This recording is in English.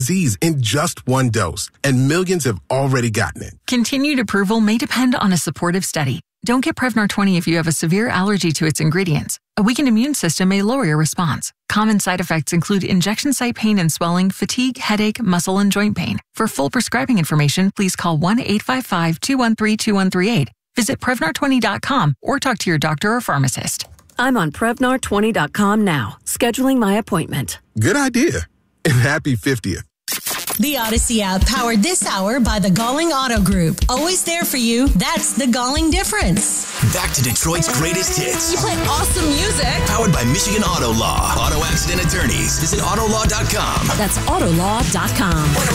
disease in just one dose, and millions have already gotten it. Continued approval may depend on a supportive study. Don't get Prevnar 20 if you have a severe allergy to its ingredients. A weakened immune system may lower your response. Common side effects include injection site pain and swelling, fatigue, headache, muscle, and joint pain. For full prescribing information, please call 1-855-213-2138. Visit Prevnar20.com or talk to your doctor or pharmacist. I'm on Prevnar20.com now, scheduling my appointment. Good idea. And happy 50th. The Odyssey app powered this hour by the Galling Auto Group. Always there for you. That's the Galling difference. Back to Detroit's greatest hits. You play awesome music. Powered by Michigan Auto Law. Auto accident attorneys. Visit Autolaw.com. That's Autolaw.com.